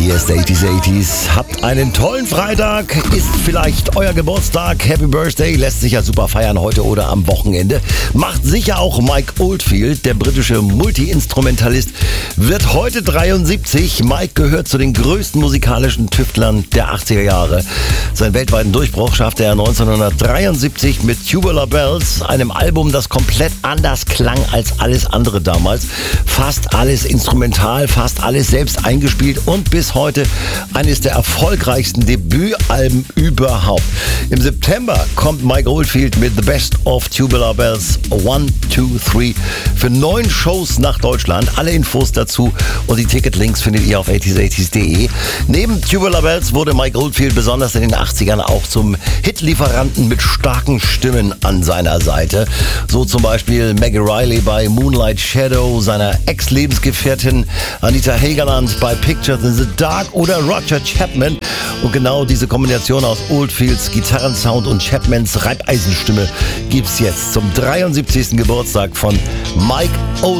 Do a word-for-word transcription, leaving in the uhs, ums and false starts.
Hier ist achtziger achtziger. Habt einen tollen Freitag. Ist vielleicht euer Geburtstag. Happy Birthday. Lässt sich ja super feiern heute oder am Wochenende. Macht sicher auch Mike Oldfield, der britische Multi-Instrumentalist, wird heute dreiundsiebzig. Mike gehört zu den größten musikalischen Tüftlern der achtziger Jahre. Seinen weltweiten Durchbruch schaffte er neunzehnhundertdreiundsiebzig mit Tubular Bells, einem Album, das komplett anders klang als alles andere damals. Fast alles instrumental, fast alles selbst eingespielt und bis heute eines der erfolgreichsten Debütalben überhaupt. Im September kommt Mike Oldfield mit The Best of Tubular Bells eins, zwei, drei für neun Shows nach Deutschland. Alle Infos dazu und die Ticketlinks findet ihr auf achtziger achtziger punkt de. Neben Tubular Bells wurde Mike Oldfield besonders in den achtzigern auch zum Hitlieferanten mit starken Stimmen an seiner Seite. So zum Beispiel Maggie Riley bei Moonlight Shadow, seiner Ex-Lebensgefährtin Anita Hagerland bei Pictures in the Dark oder Roger Chapman. Und genau diese Kombination aus Oldfields Gitarrensound und Chapmans Reibeisenstimme gibt's jetzt zum dreiundsiebzigsten Geburtstag von Mike Oldfield.